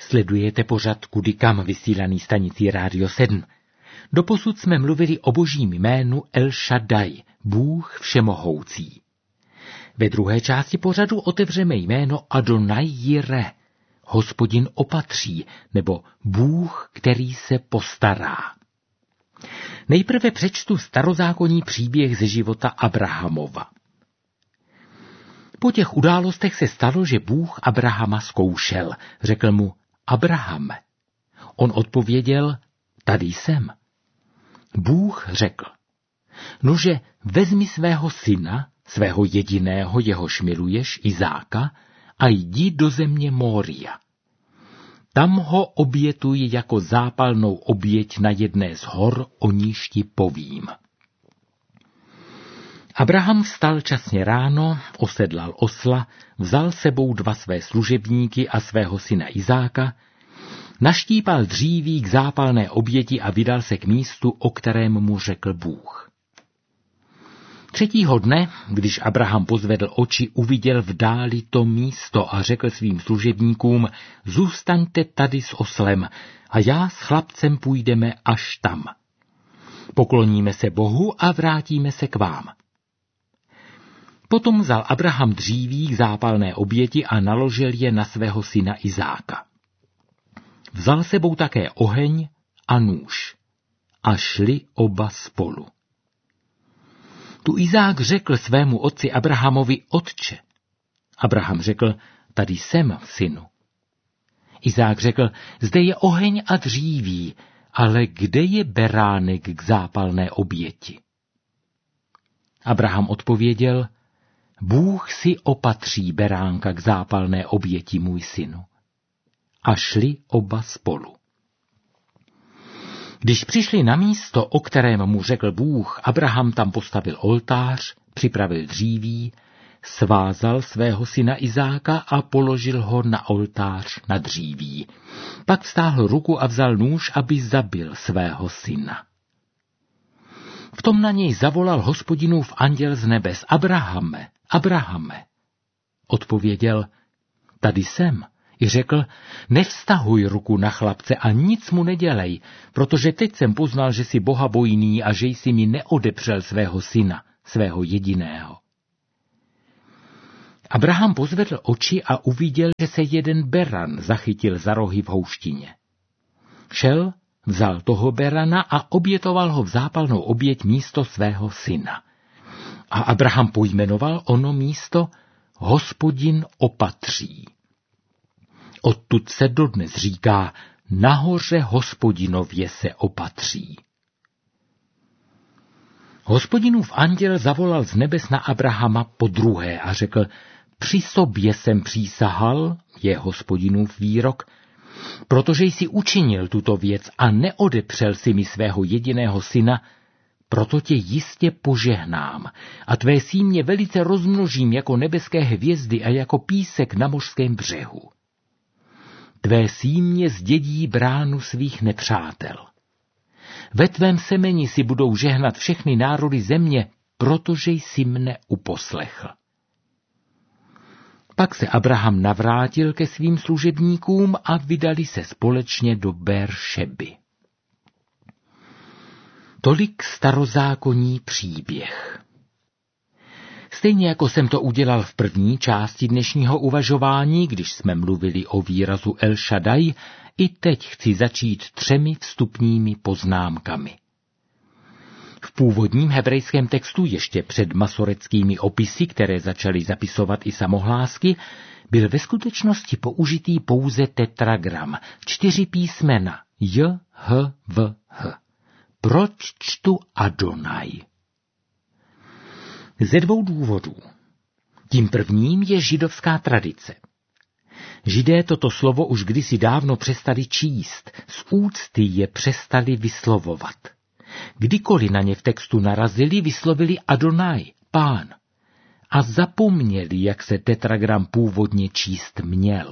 Sledujete pořad Kudy kam, vysílaný stanicí Rádio 7. Doposud jsme mluvili o božím jménu El Shaddai, Bůh všemohoucí. Ve druhé části pořadu otevřeme jméno Adonai Jireh, Hospodin opatří, nebo Bůh, který se postará. Nejprve přečtu starozákonní příběh ze života Abrahamova. Po těch událostech se stalo, že Bůh Abrahama zkoušel. Řekl mu: Abrahame. On odpověděl: Tady jsem. Bůh řekl: Nože vezmi svého syna, svého jediného, jehož miluješ, Izáka, a jdi do země Mória. Tam ho obětuj jako zápalnou oběť na jedné z hor, o níž ti povím. Abraham vstal časně ráno, osedlal osla, vzal sebou 2 své služebníky a svého syna Izáka, naštípal dříví k zápalné oběti a vydal se k místu, o kterém mu řekl Bůh. 3. dne, když Abraham pozvedl oči, uviděl v dáli to místo a řekl svým služebníkům: Zůstaňte tady s oslem a já s chlapcem půjdeme až tam. Pokloníme se Bohu a vrátíme se k vám. Potom vzal Abraham dříví k zápalné oběti a naložil je na svého syna Izáka. Vzal sebou také oheň a nůž a šli oba spolu. Tu Izák řekl svému otci Abrahamovi: Otče. Abraham řekl: Tady jsem, synu. Izák řekl: Zde je oheň a dříví, ale kde je beránek k zápalné oběti? Abraham odpověděl: Bůh si opatří beránka k zápalné oběti, můj synu. A šli oba spolu. Když přišli na místo, o kterém mu řekl Bůh, Abraham tam postavil oltář, připravil dříví, svázal svého syna Izáka a položil ho na oltář na dříví. Pak vztáhl ruku a vzal nůž, aby zabil svého syna. V tom na něj zavolal Hospodinův anděl z nebes: Abrahame, Abrahame. Odpověděl: Tady jsem. I řekl: Nevztahuj ruku na chlapce a nic mu nedělej, protože teď jsem poznal, že jsi bohabojný a že jsi mi neodepřel svého syna, svého jediného. Abraham pozvedl oči a uviděl, že se jeden beran zachytil za rohy v houštině. Šel, vzal toho berana a obětoval ho v zápalnou oběť místo svého syna. A Abraham pojmenoval ono místo Hospodin opatří. Odtud se dodnes říká: nahoře Hospodinově se opatří. Hospodinův anděl zavolal z nebes na Abrahama podruhé a řekl: Při sobě jsem přísahal, je Hospodinův výrok, protože jsi učinil tuto věc a neodepřel si mi svého jediného syna, proto tě jistě požehnám a tvé símě velice rozmnožím jako nebeské hvězdy a jako písek na mořském břehu. Tvé símě zdědí bránu svých nepřátel. Ve tvém semeni si budou žehnat všechny národy země, protože jsi mne uposlechl. Pak se Abraham navrátil ke svým služebníkům a vydali se společně do Bér-šeby. Tolik starozákonní příběh. Stejně jako jsem to udělal v první části dnešního uvažování, když jsme mluvili o výrazu El Shaddai, i teď chci začít 3 vstupními poznámkami. V původním hebrejském textu, ještě před masoreckými opisy, které začaly zapisovat i samohlásky, byl ve skutečnosti použitý pouze tetragram, 4 písmena J, H, V, H. Proč čtu Adonai? Ze 2 důvodů. Tím prvním je židovská tradice. Židé toto slovo už kdysi dávno přestali číst, z úcty je přestali vyslovovat. Kdykoliv na ně v textu narazili, vyslovili Adonai, Pán, a zapomněli, jak se tetragram původně číst měl.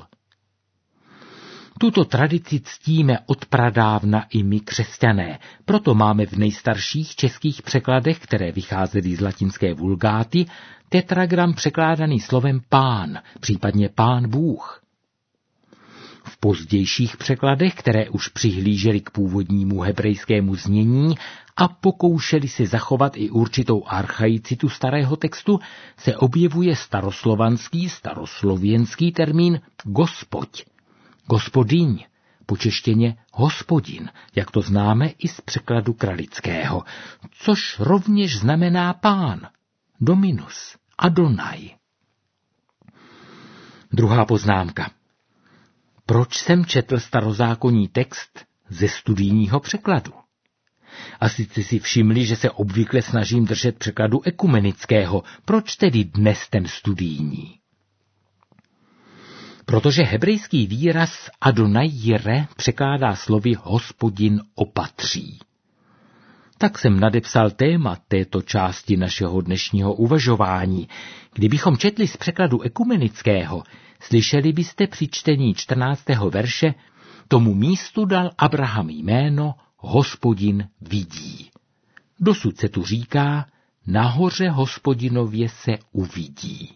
Tuto tradici ctíme od pradávna i my křesťané, proto máme v nejstarších českých překladech, které vycházely z latinské vulgáty, tetragram překládaný slovem Pán, případně Pán Bůh. V pozdějších překladech, které už přihlížely k původnímu hebrejskému znění a pokoušeli se zachovat i určitou archaicitu starého textu, se objevuje staroslověnský termín Gospodь, Gospodyň, po češtěně Hospodin, jak to známe i z překladu Kralického, což rovněž znamená pán, Dominus, Adonai. Druhá poznámka. Proč jsem četl starozákonní text ze studijního překladu? Asi jste si všimli, že se obvykle snažím držet překladu ekumenického. Proč tedy dnes ten studijní? Protože hebrejský výraz Adonai Jire překládá slovy Hospodin opatří. Tak jsem nadepsal téma této části našeho dnešního uvažování. Kdybychom četli z překladu ekumenického, slyšeli byste při čtení 14. verše: tomu místu dal Abraham jméno Hospodin vidí. Dosud se tu říká, nahoře Hospodinově se uvidí.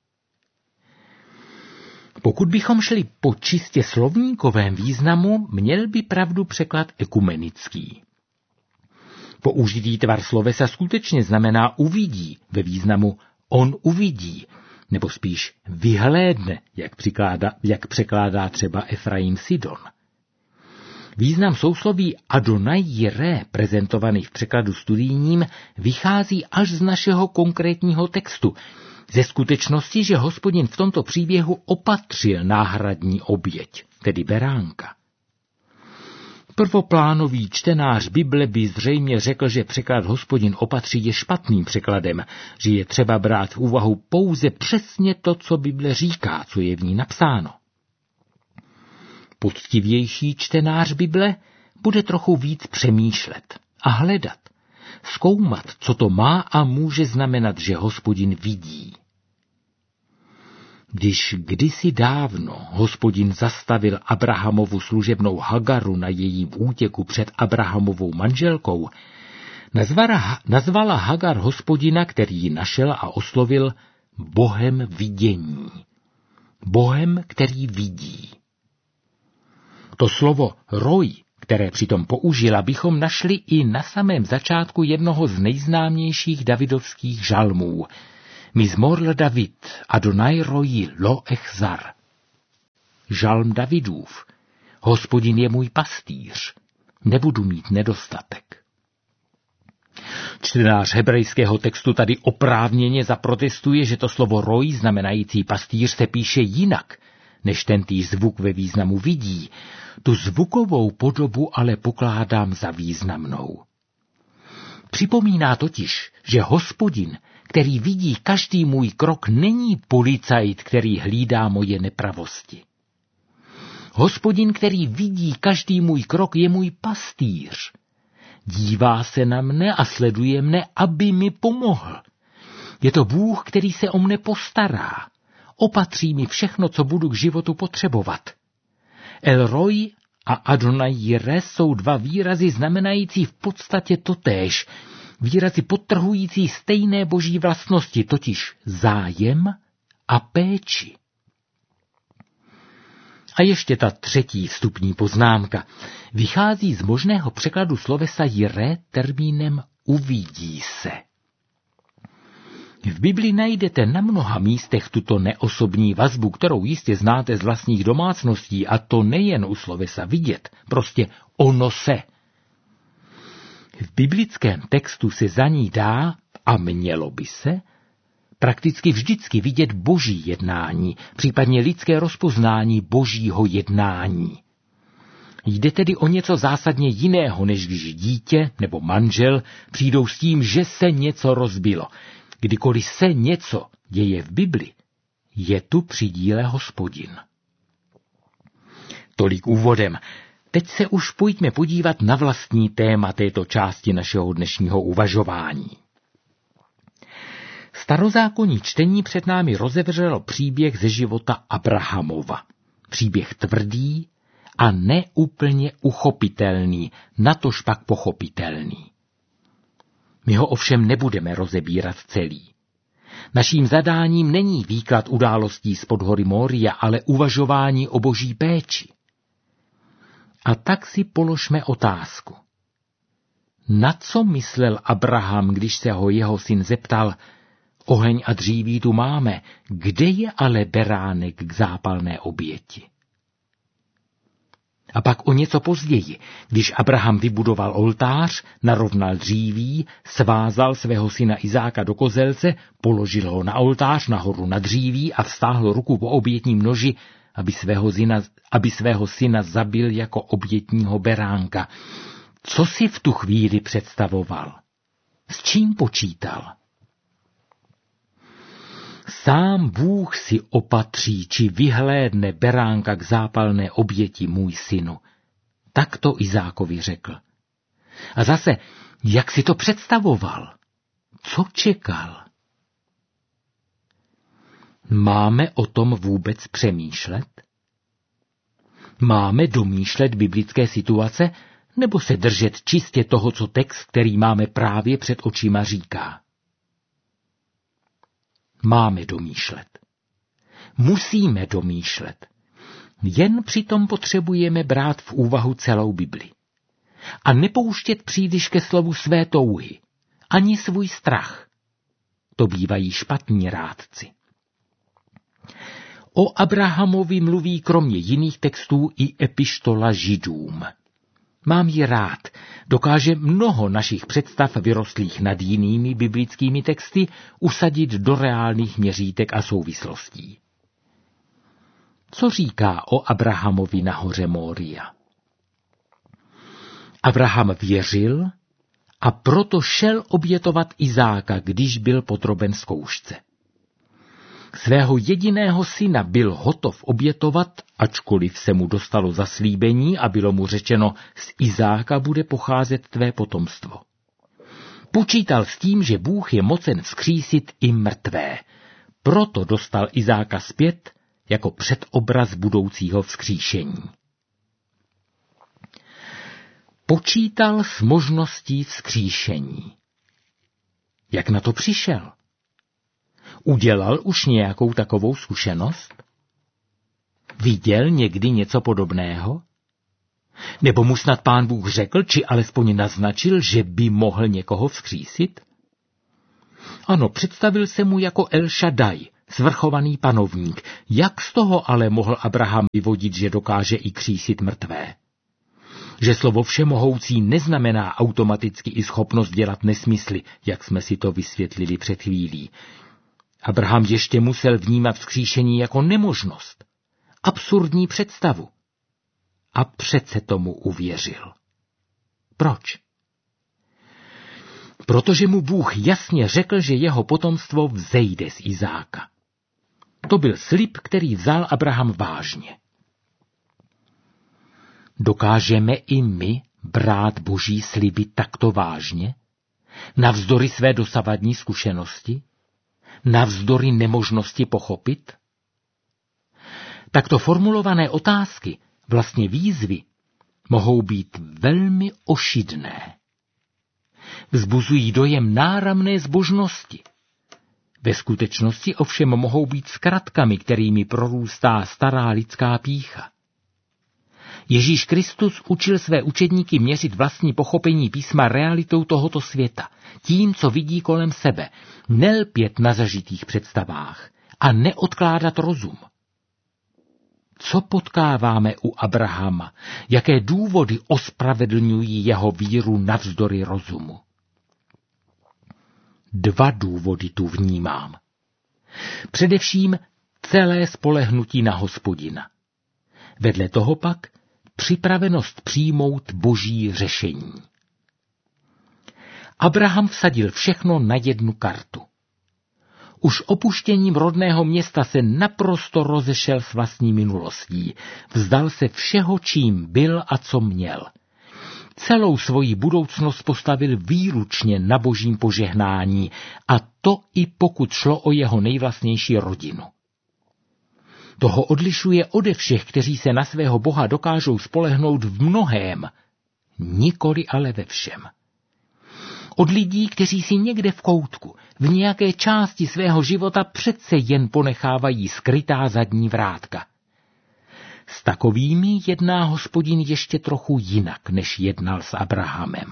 Pokud bychom šli po čistě slovníkovém významu, měl by pravdu překlad ekumenický. Použitý tvar slovesa skutečně znamená uvidí ve významu on uvidí, nebo spíš vyhlédne, jak překládá třeba Efraim Sidon. Význam sousloví Adonai Jire, prezentovaný v překladu studijním, vychází až z našeho konkrétního textu, ze skutečnosti, že Hospodin v tomto příběhu opatřil náhradní oběť, tedy beránka. Prvoplánový čtenář Bible by zřejmě řekl, že překlad Hospodin opatří je špatným překladem, že je třeba brát v úvahu pouze přesně to, co Bible říká, co je v ní napsáno. Poctivější čtenář Bible bude trochu víc přemýšlet a hledat, zkoumat, co to má a může znamenat, že Hospodin vidí. Když kdysi dávno Hospodin zastavil Abrahamovu služebnou Hagaru na jejím útěku před Abrahamovou manželkou, nazvala Hagar Hospodina, který ji našel a oslovil, Bohem vidění. Bohem, který vidí. To slovo roj, které přitom použila, bychom našli i na samém začátku jednoho z nejznámějších davidovských žalmů. Mizmor David, Adonai roji lo echzar. Žalm Davidův. Hospodin je můj pastýř, nebudu mít nedostatek. Čtenář hebrejského textu tady oprávněně zaprotestuje, že to slovo roj, znamenající pastýř, se píše jinak, než tentýž zvuk ve významu vidí. Tu zvukovou podobu ale pokládám za významnou. Připomíná totiž, že Hospodin, který vidí každý můj krok, není policajt, který hlídá moje nepravosti. Hospodin, který vidí každý můj krok, je můj pastýř. Dívá se na mne a sleduje mne, aby mi pomohl. Je to Bůh, který se o mne postará. Opatří mi všechno, co budu k životu potřebovat. El Roj a Adonai Jire jsou dva výrazy znamenající v podstatě totéž, výrazy podtrhující stejné boží vlastnosti, totiž zájem a péči. A ještě ta třetí vstupní poznámka. Vychází z možného překladu slovesa Jire termínem uvidí se. V Bibli najdete na mnoha místech tuto neosobní vazbu, kterou jistě znáte z vlastních domácností, a to nejen u slovesa vidět, prostě ono se. V biblickém textu se za ní dá, a mělo by se, prakticky vždycky vidět boží jednání, případně lidské rozpoznání božího jednání. Jde tedy o něco zásadně jiného, než když dítě nebo manžel přijdou s tím, že se něco rozbilo. Kdykoliv se něco děje v Bibli, je tu při díle Hospodin. Tolik úvodem. Teď se už pojďme podívat na vlastní téma této části našeho dnešního uvažování. Starozákonní čtení před námi rozevřelo příběh ze života Abrahamova. Příběh tvrdý a neúplně uchopitelný, natož pak pochopitelný. My ho ovšem nebudeme rozebírat celý. Naším zadáním není výklad událostí spod hory Moria, ale uvažování o boží péči. A tak si položme otázku. Na co myslel Abraham, když se ho jeho syn zeptal, oheň a dříví tu máme, kde je ale beránek k zápalné oběti? A pak o něco později, když Abraham vybudoval oltář, narovnal dříví, svázal svého syna Izáka do kozelce, položil ho na oltář nahoru na dříví a vztáhl ruku po obětním noži, aby svého syna zabil jako obětního beránka. Co si v tu chvíli představoval? S čím počítal? Sám Bůh si opatří či vyhlédne beránka k zápalné oběti, můj synu. Tak to Izákovi řekl. A zase, jak si to představoval? Co čekal? Máme o tom vůbec přemýšlet? Máme domýšlet biblické situace, nebo se držet čistě toho, co text, který máme právě před očima, říká? Máme domýšlet. Musíme domýšlet. Jen přitom potřebujeme brát v úvahu celou Bibli. A nepouštět příliš ke slovu své touhy, ani svůj strach. To bývají špatní rádci. O Abrahamovi mluví kromě jiných textů i epištola Židům. Mám ji rád, dokáže mnoho našich představ vyrostlých nad jinými biblickými texty usadit do reálných měřítek a souvislostí. Co říká o Abrahamovi na hoře Mória? Abraham věřil a proto šel obětovat Izáka, když byl podroben zkoušce. Svého jediného syna byl hotov obětovat, ačkoliv se mu dostalo zaslíbení a bylo mu řečeno, z Izáka bude pocházet tvé potomstvo. Počítal s tím, že Bůh je mocen vzkřísit i mrtvé. Proto dostal Izáka zpět jako předobraz budoucího vzkříšení. Počítal s možností vzkříšení. Jak na to přišel? Udělal už nějakou takovou zkušenost? Viděl někdy něco podobného? Nebo mu snad Pán Bůh řekl, či alespoň naznačil, že by mohl někoho vzkřísit? Ano, představil se mu jako El Shaddai, svrchovaný panovník. Jak z toho ale mohl Abraham vyvodit, že dokáže i křísit mrtvé? Že slovo všemohoucí neznamená automaticky i schopnost dělat nesmysly, jak jsme si to vysvětlili před chvílí. Abraham ještě musel vnímat vzkříšení jako nemožnost, absurdní představu. A přece tomu uvěřil. Proč? Protože mu Bůh jasně řekl, že jeho potomstvo vzejde z Izáka. To byl slib, který vzal Abraham vážně. Dokážeme i my brát Boží sliby takto vážně? Navzdory své dosavadní zkušenosti? Navzdory nemožnosti pochopit? Takto formulované otázky, vlastně výzvy, mohou být velmi ošidné. Vzbuzují dojem náramné zbožnosti. Ve skutečnosti ovšem mohou být zkratkami, kterými prorůstá stará lidská pýcha. Ježíš Kristus učil své učedníky měřit vlastní pochopení písma realitou tohoto světa, tím, co vidí kolem sebe, nelpět na zažitých představách a neodkládat rozum. Co potkáváme u Abrahama? Jaké důvody ospravedlňují jeho víru navzdory rozumu? 2 důvody tu vnímám. Především celé spolehnutí na Hospodina. Vedle toho pak připravenost přijmout Boží řešení. Abraham vsadil všechno na jednu kartu. Už opuštěním rodného města se naprosto rozešel s vlastní minulostí. Vzdal se všeho, čím byl a co měl. Celou svoji budoucnost postavil výlučně na Božím požehnání, a to i pokud šlo o jeho nejvlastnější rodinu. To ho odlišuje ode všech, kteří se na svého Boha dokážou spolehnout v mnohém, nikoli ale ve všem. Od lidí, kteří si někde v koutku, v nějaké části svého života přece jen ponechávají skrytá zadní vrátka. S takovými jedná Hospodin ještě trochu jinak, než jednal s Abrahamem.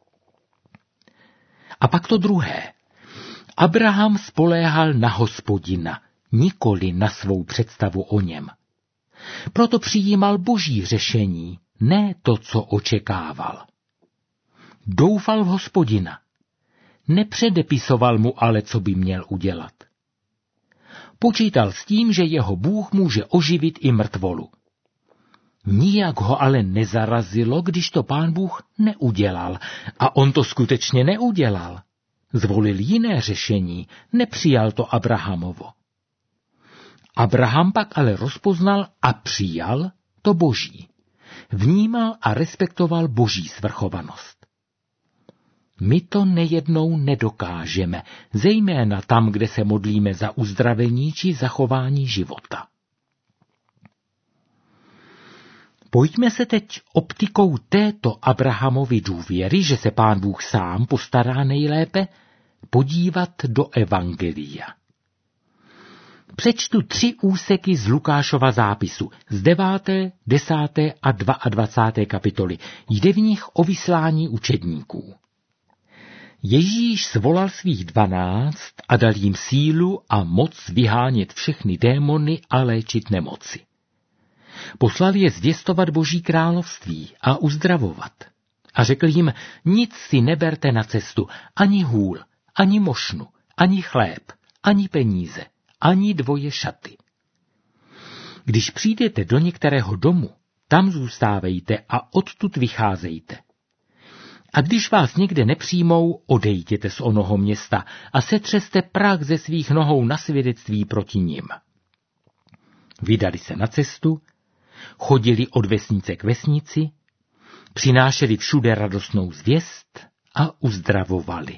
A pak to druhé. Abraham spoléhal na Hospodina, nikoli na svou představu o něm. Proto přijímal boží řešení, ne to, co očekával. Doufal v Hospodina. Nepředepisoval mu ale, co by měl udělat. Počítal s tím, že jeho Bůh může oživit i mrtvolu. Nijak ho ale nezarazilo, když to Pán Bůh neudělal. A on to skutečně neudělal. Zvolil jiné řešení, nepřijal to Abrahamovo. Abraham pak ale rozpoznal a přijal to boží. Vnímal a respektoval boží svrchovanost. My to nejednou nedokážeme, zejména tam, kde se modlíme za uzdravení či zachování života. Pojďme se teď optikou této Abrahamovy důvěry, že se Pán Bůh sám postará nejlépe, podívat do Evangelia. Přečtu 3 úseky z Lukášova zápisu, z 9., 10. a 22. kapitoly. Jde v nich o vyslání učedníků. Ježíš svolal svých 12 a dal jim sílu a moc vyhánět všechny démony a léčit nemoci. Poslal je zvěstovat Boží království a uzdravovat. A řekl jim, nic si neberte na cestu, ani hůl, ani mošnu, ani chléb, ani peníze, ani 2 šaty. Když přijdete do některého domu, tam zůstávejte a odtud vycházejte. A když vás někde nepřijmou, odejděte z onoho města a setřeste prach ze svých nohou na svědectví proti nim. Vydali se na cestu, chodili od vesnice k vesnici, přinášeli všude radostnou zvěst a uzdravovali.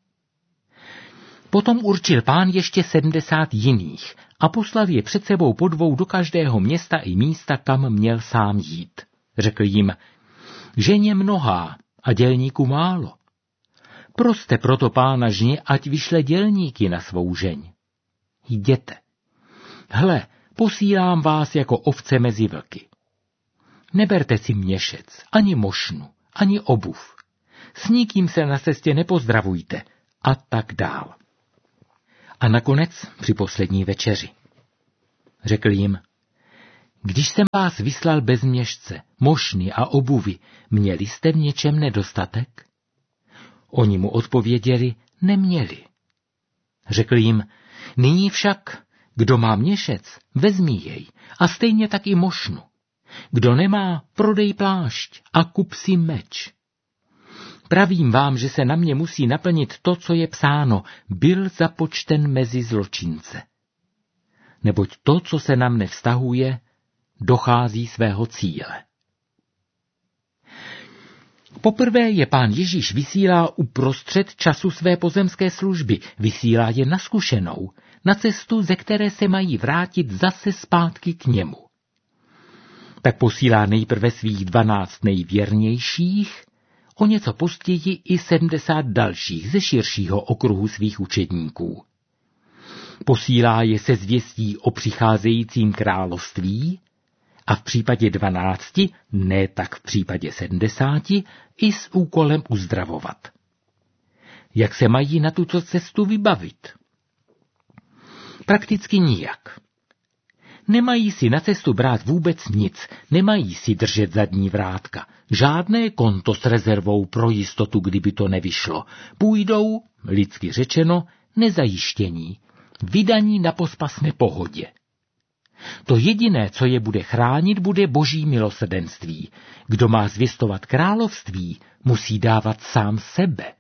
Potom určil Pán ještě 70 jiných a poslal je před sebou po 2 do každého města i místa, kam měl sám jít. Řekl jim, ženě mnohá a dělníků málo. Proste proto Pána žně, ať vyšle dělníky na svou žeň. Jděte. Hle, posílám vás jako ovce mezi vlky. Neberte si měšec, ani mošnu, ani obuv. S nikým se na cestě nepozdravujte a tak dál. A nakonec při poslední večeři. Řekl jim, když jsem vás vyslal bez měšce, mošny a obuvy, měli jste v něčem nedostatek? Oni mu odpověděli, neměli. Řekl jim, nyní však, kdo má měšec, vezmi jej a stejně tak i mošnu. Kdo nemá, prodej plášť a kup si meč. Pravím vám, že se na mě musí naplnit to, co je psáno, byl započten mezi zločince. Neboť to, co se na mne vztahuje, dochází svého cíle. Poprvé je Pán Ježíš vysílá uprostřed času své pozemské služby, vysílá je na zkušenou, na cestu, ze které se mají vrátit zase zpátky k němu. Tak posílá nejprve svých 12 nejvěrnějších, o něco později i 70 dalších ze širšího okruhu svých učedníků. Posílá je se zvěstí o přicházejícím království a v případě 12, ne tak v případě 70, i s úkolem uzdravovat. Jak se mají na tuto cestu vybavit? Prakticky nijak. Nemají si na cestu brát vůbec nic, nemají si držet zadní vrátka, žádné konto s rezervou pro jistotu, kdyby to nevyšlo. Půjdou, lidsky řečeno, nezajištění, vydaní na pospas nepohodě. To jediné, co je bude chránit, bude Boží milosrdenství. Kdo má zvěstovat království, musí dávat sám sebe.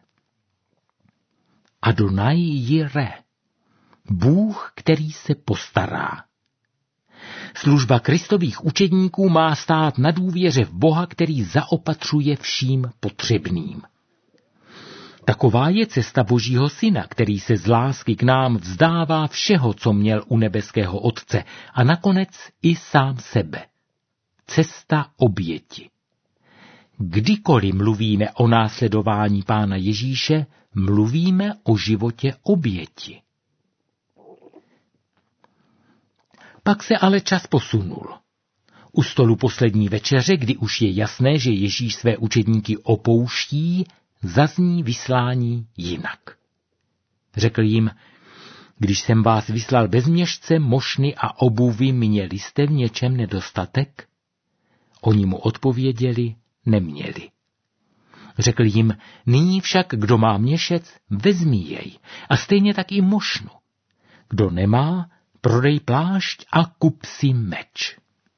Adonai Jireh, Bůh, který se postará. Služba Kristových učedníků má stát na důvěře v Boha, který zaopatřuje vším potřebným. Taková je cesta Božího Syna, který se z lásky k nám vzdává všeho, co měl u nebeského Otce, a nakonec i sám sebe. Cesta oběti. Kdykoliv mluvíme o následování Pána Ježíše, mluvíme o životě oběti. Pak se ale čas posunul. U stolu poslední večeře, kdy už je jasné, že Ježíš své učedníky opouští, zazní vyslání jinak. Řekl jim: Když jsem vás vyslal bez měšce, mošny a obuvy, měli jste v něčem nedostatek? Oni mu odpověděli: Neměli. Řekl jim: Nyní však, kdo má měšec, vezmi jej, a stejně tak i mošnu. Kdo nemá, prodej plášť a kup si meč.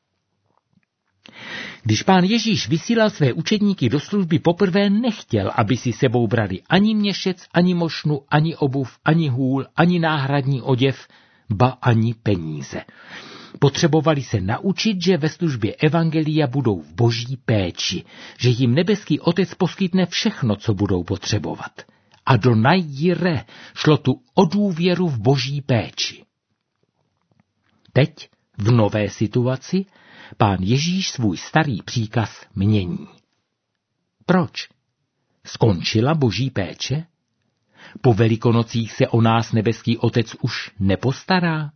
Když Pán Ježíš vysílal své učedníky do služby poprvé, nechtěl, aby si sebou brali ani měšec, ani mošnu, ani obuv, ani hůl, ani náhradní oděv, ba ani peníze. Potřebovali se naučit, že ve službě evangelia budou v Boží péči, že jim nebeský Otec poskytne všechno, co budou potřebovat. A do najire šlo tu o důvěru v Boží péči. Teď, v nové situaci, Pán Ježíš svůj starý příkaz mění. Proč? Skončila Boží péče? Po Velikonocích se o nás nebeský Otec už nepostará?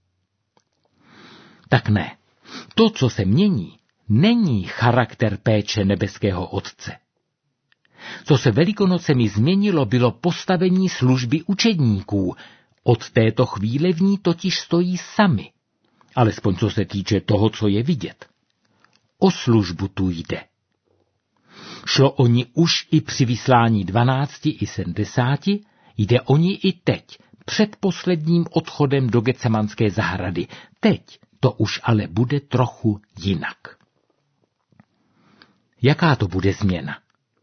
Tak ne. To, co se mění, není charakter péče nebeského Otce. Co se Velikonocemi změnilo, bylo postavení služby učedníků. Od této chvíle v ní totiž stojí sami. Alespoň co se týče toho, co je vidět. O službu tu jde. Šlo o ní už i při vyslání 12 i 70, jde o ní i teď, před posledním odchodem do Getsemanské zahrady. Teď to už ale bude trochu jinak. Jaká to bude změna?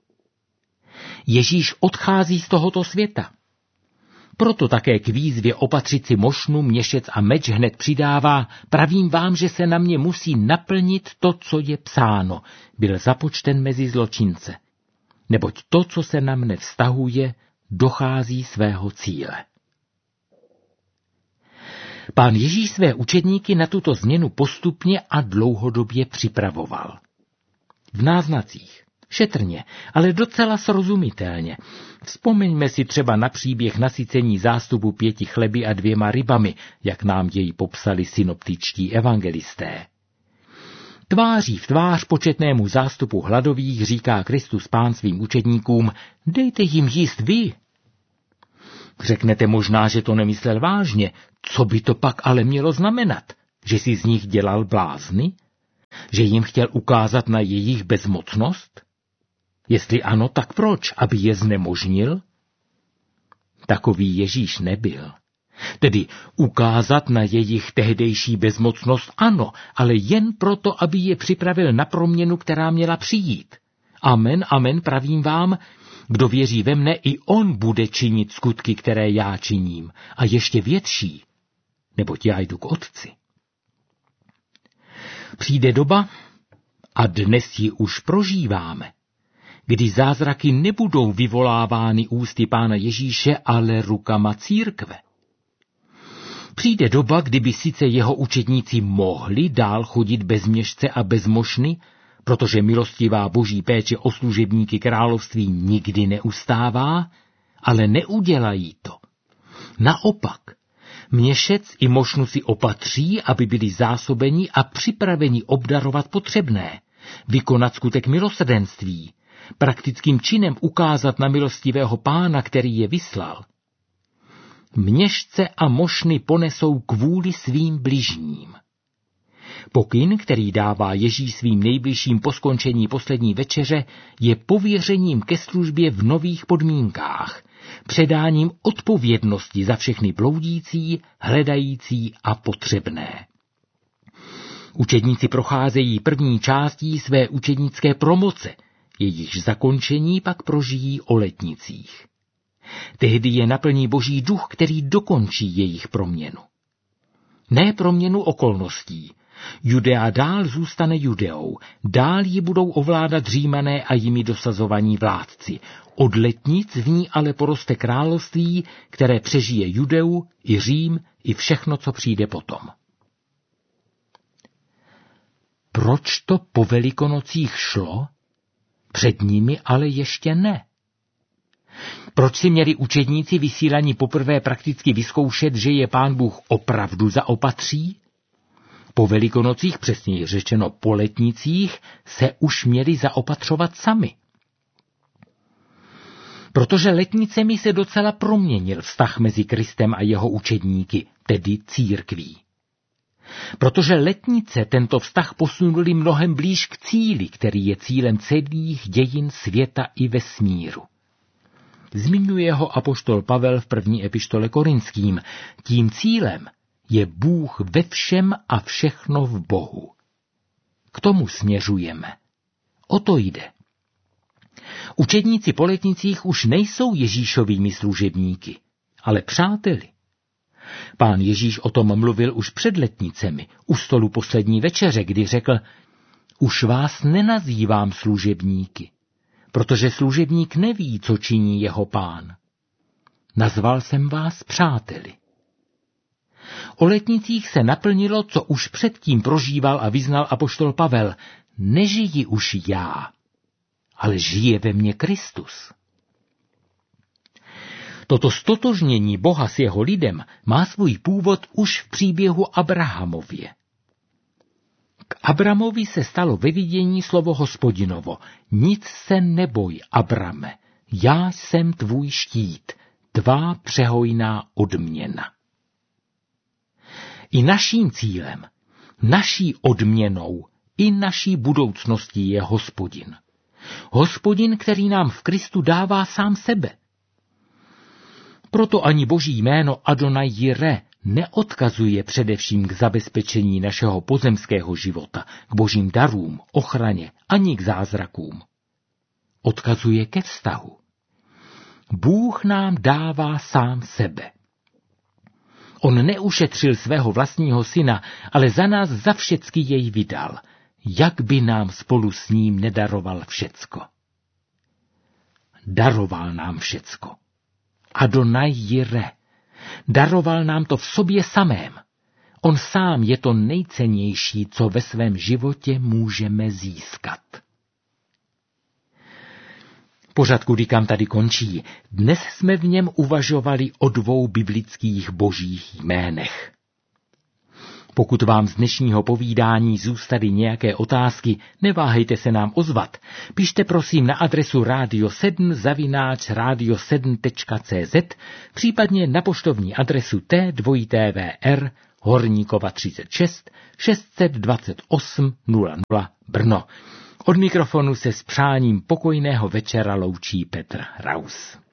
Ježíš odchází z tohoto světa. Proto také k výzvě opatřit si mošnu, měšec a meč hned přidává: Pravím vám, že se na mě musí naplnit to, co je psáno. Byl započten mezi zločince. Neboť to, co se na mne vztahuje, dochází svého cíle. Pán Ježíš své učedníky na tuto změnu postupně a dlouhodobě připravoval. V náznacích, šetrně, ale docela srozumitelně. Vzpomeňme si třeba na příběh nasycení zástupu 5 chleby a 2 rybami, jak nám jej popsali synoptičtí evangelisté. Tváří v tvář početnému zástupu hladových říká Kristus Pán svým učedníkům: Dejte jim jíst vy. Řeknete možná, že to nemyslel vážně. Co by to pak ale mělo znamenat? Že si z nich dělal blázny? Že jim chtěl ukázat na jejich bezmocnost? Jestli ano, tak proč? Aby je znemožnil? Takový Ježíš nebyl. Tedy ukázat na jejich tehdejší bezmocnost ano, ale jen proto, aby je připravil na proměnu, která měla přijít. Amen, amen, pravím vám, kdo věří ve mne, i on bude činit skutky, které já činím, a ještě větší, neboť já jdu k Otci. Přijde doba, a dnes ji už prožíváme, kdy zázraky nebudou vyvolávány ústy Pána Ježíše, ale rukama církve. Přijde doba, kdyby sice jeho učedníci mohli dál chodit bez měšce a bez mošny, protože milostivá Boží péče o služebníky království nikdy neustává, ale neudělají to. Naopak, měšec i mošnu si opatří, aby byli zásobeni a připraveni obdarovat potřebné, vykonat skutek milosrdenství, praktickým činem ukázat na milostivého Pána, který je vyslal. Měšce a mošny ponesou kvůli svým bližním. Pokyn, který dává Ježíš svým nejbližším po skončení poslední večeře, je pověřením ke službě v nových podmínkách, předáním odpovědnosti za všechny bloudící, hledající a potřebné. Učedníci procházejí první částí své učednické promoce, jejichž zakončení pak prožijí o letnicích. Tehdy je naplní Boží duch, který dokončí jejich proměnu. Ne proměnu okolností. Judea dál zůstane Judeou, dál ji budou ovládat Římané a jimi dosazovaní vládci. Od letnic v ní ale poroste království, které přežije Judeu i Řím i všechno, co přijde potom. Proč to po Velikonocích šlo? Před nimi ale ještě ne. Proč si měli učedníci vysílaní poprvé prakticky vyzkoušet, že je Pán Bůh opravdu zaopatří? Po Velikonocích, přesněji řečeno po letnicích, se už měli zaopatřovat sami. Protože letnicemi se docela proměnil vztah mezi Kristem a jeho učedníky, tedy církví. Protože letnice tento vztah posunuli mnohem blíž k cíli, který je cílem celých dějin světa i vesmíru. Zmiňuje ho apoštol Pavel v první epištole Korinským. Tím cílem je Bůh ve všem a všechno v Bohu. K tomu směřujeme. O to jde. Učedníci po letnicích už nejsou Ježíšovými služebníky, ale přáteli. Pán Ježíš o tom mluvil už před letnicemi, u stolu poslední večeře, kdy řekl: Už vás nenazývám služebníky, protože služebník neví, co činí jeho pán. Nazval jsem vás přáteli. O letnicích se naplnilo, co už předtím prožíval a vyznal apoštol Pavel: Nežiji už já, ale žije ve mně Kristus. Toto stotožnění Boha s jeho lidem má svůj původ už v příběhu Abrahamově. K Abramovi se stalo ve vidění slovo Hospodinovo: Nic se neboj, Abrame, já jsem tvůj štít, tvá přehojná odměna. I naším cílem, naší odměnou i naší budoucností je Hospodin. Hospodin, který nám v Kristu dává sám sebe. Proto ani Boží jméno Adonai Jireh neodkazuje především k zabezpečení našeho pozemského života, k božím darům, ochraně ani k zázrakům. Odkazuje ke vztahu. Bůh nám dává sám sebe. On neušetřil svého vlastního syna, ale za nás za všecky jej vydal. Jak by nám spolu s ním nedaroval všecko? Daroval nám všecko. Adonai Jireh. Daroval nám to v sobě samém. On sám je to nejcennější, co ve svém životě můžeme získat. Pořad Kudy kam tady končí. Dnes jsme v něm uvažovali o 2 biblických božích jménech. Pokud vám z dnešního povídání zůstaly nějaké otázky, neváhejte se nám ozvat. Pište prosím na adresu radio7@radio7.cz, případně na poštovní adresu T2TVR Horníkova 36 628 00 Brno. Od mikrofonu se s přáním pokojného večera loučí Petr Raus.